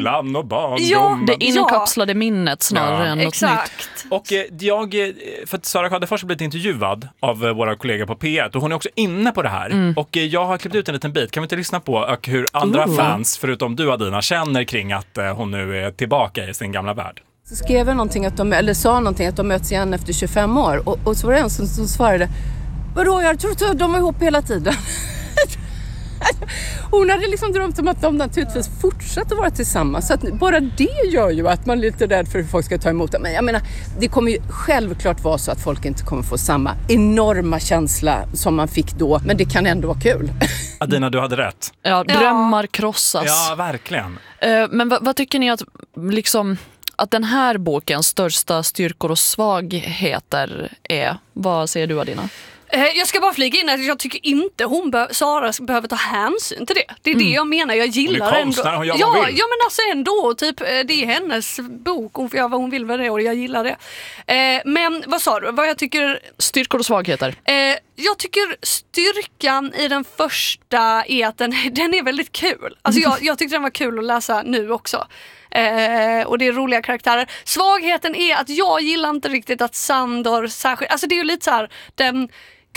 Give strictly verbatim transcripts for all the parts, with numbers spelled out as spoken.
fyllan och barndom. Ja, det inkapslade ja. minnet snarare ja. än något Exakt. nytt. Och eh, jag, för att Sara Kadefors har blivit intervjuad av eh, våra kollegor på P ett och hon är också inne på det här. Mm. Och eh, jag har klippt ut en liten bit. Kan vi inte lyssna på och hur andra uh. fans, förutom du Adina, känner kring att eh, hon nu är tillbaka i sin gamla värld? Så skrev jag någonting att de, eller sa någonting att de möts igen efter tjugofem år. Och, och så var det en som, som svarade, vadå, jag tror att de var ihop hela tiden. Hon hade liksom drömt om att de naturligtvis fortsätter vara tillsammans. Så att bara det gör ju att man är lite rädd för hur folk ska ta emot det. Men jag menar, det kommer ju självklart vara så att folk inte kommer få samma enorma känsla som man fick då. Men det kan ändå vara kul. Adina, du hade rätt. Ja, drömmar krossas. Ja, verkligen. Men vad, vad tycker ni att liksom... att den här bokens största styrkor och svagheter är? Vad säger du, Adina? Jag ska bara flyga in att jag tycker inte hon be- Sara behöver ta hänsyn till det. Det är mm. det jag menar, jag gillar hon är konstnär, ändå. hon gör ja, vad hon vill. ja, men alltså ändå, typ, det är hennes bok, hon får göra vad hon vill med det och jag gillar det. Eh, men vad sa du? Vad jag tycker... Styrkor och svagheter. Eh, jag tycker styrkan i den första är att den, den är väldigt kul. Alltså jag, jag tyckte den var kul att läsa nu också. Eh, och det är roliga karaktärer. Svagheten är att jag gillar inte riktigt att Sandor särskilt, alltså det är ju lite så här, den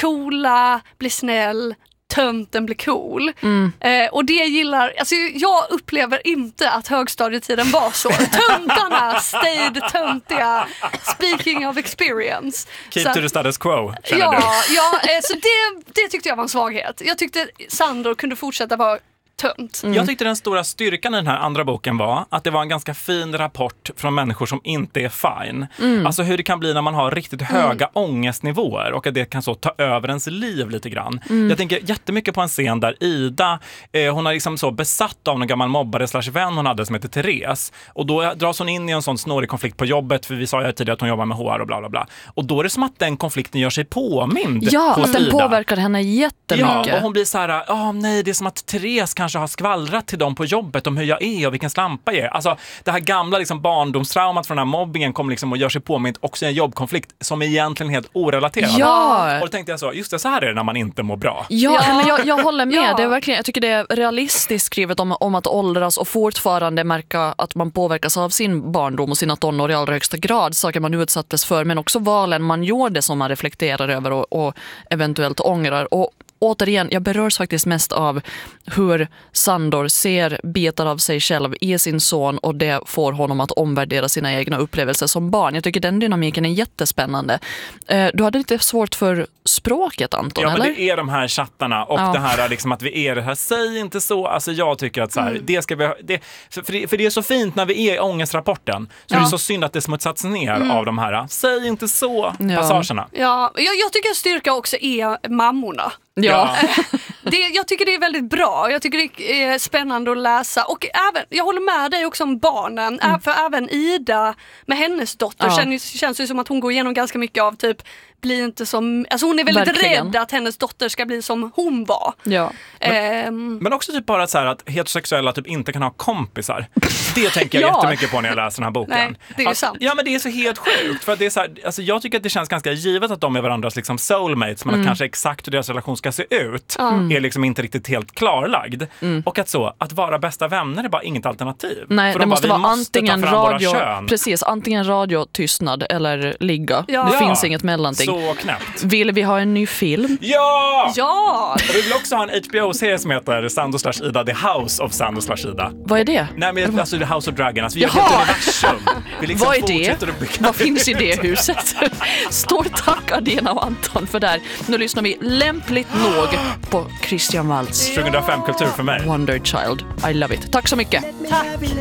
coola blir snäll, tönten blir cool. Mm. Eh, och det gillar, alltså jag upplever inte att högstadietiden var så. Töntarna stayed töntiga, speaking of experience. Keep så, to the status quo, känner ja, du? ja, eh, så det, det tyckte jag var en svaghet. Jag tyckte Sandor kunde fortsätta vara tönt. Mm. Jag tyckte den stora styrkan i den här andra boken var att det var en ganska fin rapport från människor som inte är fine. Mm. Alltså hur det kan bli när man har riktigt höga mm. ångestnivåer och att det kan så ta över ens liv lite grann. Mm. Jag tänker jättemycket på en scen där Ida, eh, hon är liksom så besatt av en gammal mobbare slash vän hon hade som heter Therese. Och då dras hon in i en sån snårig konflikt på jobbet, för vi sa ju tidigare att hon jobbar med H R och bla bla bla. Och då är det som att den konflikten gör sig påmind. Ja, hos att den Ida. påverkar henne jättemycket. Ja, och hon blir så här, ja oh, nej, det är som att Therese kanske har skvallrat till dem på jobbet om hur jag är och vilken slampa jag är. Alltså det här gamla liksom barndomstraumat från den här mobbingen kommer liksom och gör sig påmind också i en jobbkonflikt som är egentligen helt orelaterad. Ja. Och då tänkte jag så, just det, så här är det när man inte mår bra. Ja, ja. men jag, jag håller med. Ja. Det är verkligen, jag tycker det är realistiskt skrivet om, om att åldras och fortfarande märka att man påverkas av sin barndom och sina tonår i allra högsta grad. Saker man utsattes för, men också valen man gjorde som man reflekterar över och, och eventuellt ångrar. Och återigen, jag berörs faktiskt mest av hur Sandor ser bitar av sig själv i sin son och det får honom att omvärdera sina egna upplevelser som barn. Jag tycker den dynamiken är jättespännande. Du hade lite svårt för språket, Anton, ja, eller? Ja, men det är de här chattarna och ja. det här liksom att vi är det här, säg inte så. Alltså jag tycker att så här, mm. det ska vi det, för, det, för det är så fint när vi är i ångestrapporten. Så ja. det är så synd att det smutsats ner mm. av de här, säg inte så ja. passagerna. Ja, jag, jag tycker styrka också är mammorna. Ja. det, jag tycker det är väldigt bra. Jag tycker det är spännande att läsa. Och även, jag håller med dig också om barnen. Mm. För även Ida med hennes dotter ja. känns, känns det som att hon går igenom ganska mycket av typ blir inte som, alltså hon är väldigt Verkligen. rädd att hennes dotter ska bli som hon var. Ja. Men, um, men också typ bara så här att heterosexuella typ inte kan ha kompisar. Det tänker jag ja. jättemycket på när jag läser den här boken. Nej, det är ju att, sant. Ja, men det är så helt sjukt. För att det är så här, alltså jag tycker att det känns ganska givet att de är varandras liksom soulmates, men mm. att kanske exakt hur deras relation ska se ut mm. är liksom inte riktigt helt klarlagd. Mm. Och att så, att vara bästa vänner är bara inget alternativ. Nej, för det de måste bara, vara måste antingen radio, precis, antingen radiotystnad eller ligga. Ja. Det ja. finns inget mellanting. Så knäppt. Vill vi ha en ny film? Ja! Ja! Och vi vill också ha en H B O-serie som heter Sandor slash Ida, The House of Sandor slash Ida. Vad är det? Nej, men alltså The House of Dragon. Alltså, vi har ett universum. Vi liksom Vad är det? Vad finns i det huset? Stort tack Adina och Anton för där. Nu lyssnar vi lämpligt nog på Christian Waltz. tjugohundrafem kultur för mig. Wonder Child. I love it. Tack så mycket. Tack.